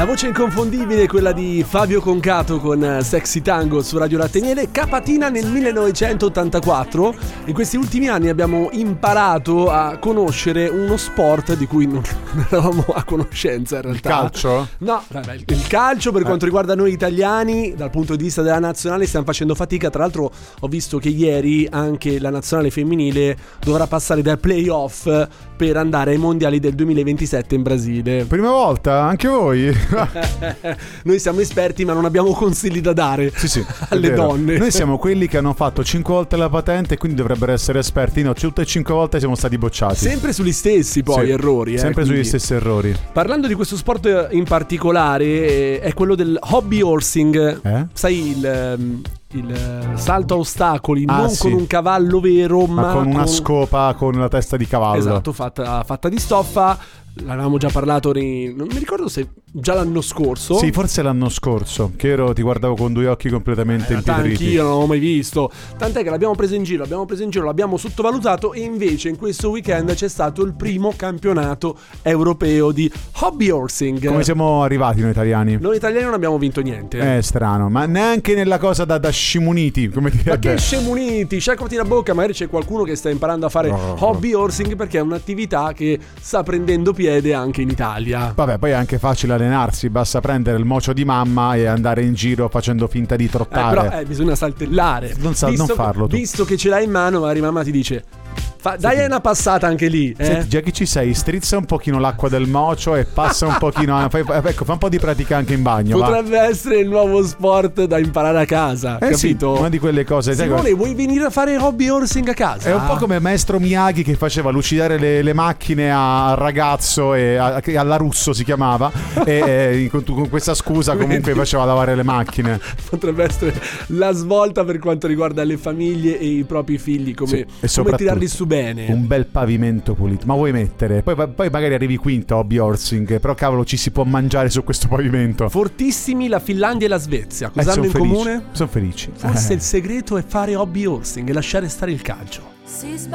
voce inconfondibile, quella di Fabio Concato con Sexy Tango su Radio Latte e Miele. Capatina nel 1984. In questi ultimi anni abbiamo imparato a conoscere uno sport di cui non eravamo a conoscenza in realtà. Il calcio? No, il calcio per quanto riguarda noi italiani, dal punto di vista della nazionale stiamo facendo fatica. Tra l'altro ho visto che ieri anche la nazionale femminile dovrà passare dai playoff per andare ai mondiali del 2027 in Brasile. Prima volta, anche voi? Noi siamo esperti ma non abbiamo consigli da dare alle donne. Noi siamo quelli che hanno fatto 5 volte la patente e quindi dovrebbero essere esperti. No, tutte e 5 volte siamo stati bocciati. Sempre sugli stessi poi errori. Sempre quindi, sugli stessi errori. Parlando di questo sport in particolare, è quello del hobby horsing. Sai il salto a ostacoli, non con un cavallo vero, ma con una scopa con la testa di cavallo. Esatto, fatta di stoffa. L'avevamo già parlato non mi ricordo se già l'anno scorso. Sì, forse l'anno scorso, che ti guardavo con due occhi completamente impigriti. Anch'io non l'avevo mai visto. Tant'è che l'abbiamo preso in giro, l'abbiamo sottovalutato. E invece in questo weekend c'è stato il primo campionato europeo di hobby horsing. Come siamo arrivati noi italiani? Noi italiani non abbiamo vinto niente. È strano, ma neanche nella cosa da scimuniti, come direbbe. Ma che scimuniti, sciacquati la bocca. Magari c'è qualcuno che sta imparando a fare hobby horsing, perché è un'attività che sta prendendo piede anche in Italia. Vabbè, poi è anche facile allenarsi, basta prendere il mocio di mamma e andare in giro facendo finta di trottare. Però bisogna saltellare. Non farlo tu. Visto che ce l'hai in mano, magari mamma ti dice dai una passata anche lì. Senti, già che ci sei, strizza un pochino l'acqua del mocio e passa un pochino. Fa un po' di pratica anche in bagno. Potrebbe essere il nuovo sport da imparare a casa, capito? Sì, una di quelle cose. Simone, vuoi venire a fare hobby horsing a casa? È un po' come Maestro Miyagi che faceva lucidare le macchine al ragazzo e alla Russo si chiamava e con questa scusa comunque faceva lavare le macchine. Potrebbe essere la svolta per quanto riguarda le famiglie e i propri figli, come tirarli su bene. Un bel pavimento pulito. Ma vuoi mettere? Poi magari arrivi quinto hobby horsing, però cavolo ci si può mangiare su questo pavimento. Fortissimi la Finlandia e la Svezia. Cosa hanno in comune? Sono felici. Forse il segreto è fare hobby horsing e lasciare stare il calcio.